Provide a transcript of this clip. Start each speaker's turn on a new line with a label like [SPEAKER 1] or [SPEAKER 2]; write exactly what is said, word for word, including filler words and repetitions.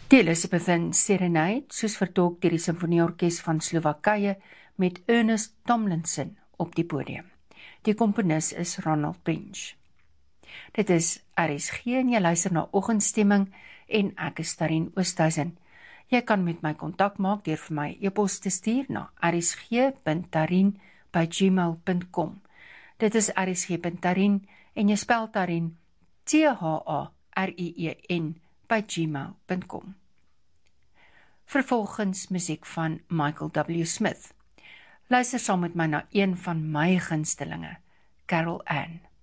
[SPEAKER 1] Die Elizabethan Serenade, soos vertolk deur die Simfonieorkes van Slowakye met Ernest Tomlinson op die podium. Die komponis is Ronald Bench. Dit is R S G en jy luister na Oggendstemming en ek is Tarien Oosthuizen. Jy kan met my kontak maak deur vir my e-pos te stuur na r s g punt tarien by gmail punt com. Dit is r s g punt tarien en jy spel Tarien T H A R I E N by gmail punt com. Vervolgens musiek van Michael W. Smith. Luister saam met my na een van my gunstelinge, Carol Ann.